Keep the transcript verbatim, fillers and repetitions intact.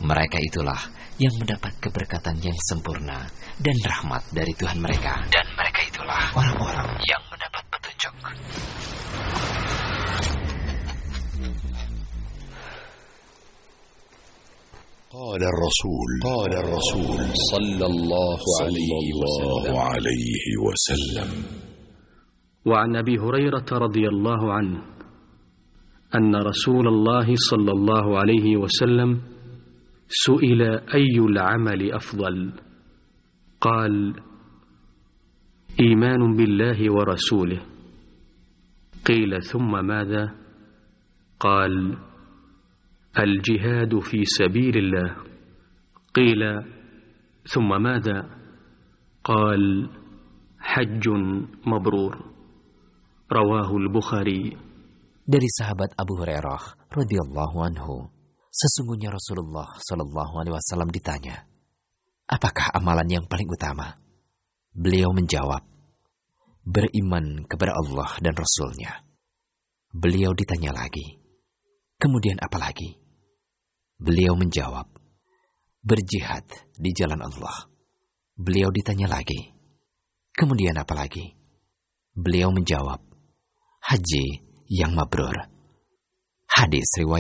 Mereka itulah yang mendapat keberkatan yang sempurna dan rahmat dari Tuhan mereka. Dan mereka itulah orang-orang yang mendapat petunjuk. قال الرسول قال الرسول صلى الله عليه وسلم وعن أبي هريرة رضي الله عنه أن رسول الله صلى الله عليه وسلم سئل أي العمل أفضل قال إيمان بالله ورسوله قيل ثم ماذا قال الجهاد في سبيل الله قيل ثم ماذا قال حج مبرور رواه البخاري. Dari sahabat Abu Hurairah radhiyallahu anhu, sesungguhnya Rasulullah shallallahu alaihi wasallam ditanya, apakah amalan yang paling utama? Beliau menjawab, beriman kepada Allah dan Rasul-Nya. Beliau ditanya lagi, kemudian apa lagi? Beliau menjawab, berjihad di jalan Allah. Beliau ditanya lagi, kemudian apa lagi? Beliau menjawab, haji yang mabrur. Hadis riwayat